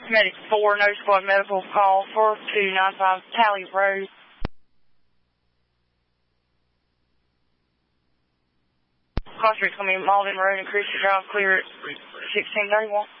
Medic 4, no squad medical call 4295 Tally Road. Crossbreed's going to be Malden Road and Christie Drive, clear at 1631.